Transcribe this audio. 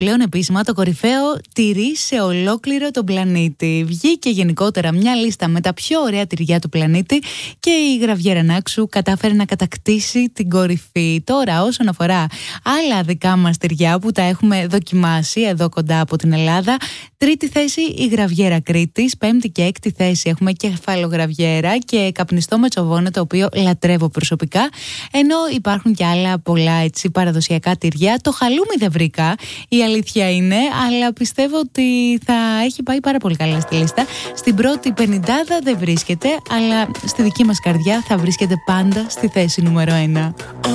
Πλέον επίσημα το κορυφαίο τυρί σε ολόκληρο τον πλανήτη. Βγήκε γενικότερα μια λίστα με τα πιο ωραία τυριά του πλανήτη και η Γραβιέρα Νάξου κατάφερε να κατακτήσει την κορυφή. Τώρα, όσον αφορά άλλα δικά μας τυριά που τα έχουμε δοκιμάσει εδώ κοντά από την Ελλάδα, τρίτη θέση η Γραβιέρα Κρήτης, πέμπτη και έκτη θέση έχουμε κεφαλογραβιέρα και καπνιστό με τσοβόνα, το οποίο λατρεύω προσωπικά, ενώ υπάρχουν και άλλα πολλά έτσι παραδοσιακά τυριά. Το χαλούμι δεν βρήκα, η αλήθεια είναι, αλλά πιστεύω ότι θα έχει πάει πάρα πολύ καλά στη λίστα. Στην πρώτη 50 δεν βρίσκεται, αλλά στη δική μας καρδιά θα βρίσκεται πάντα στη θέση νούμερο 1.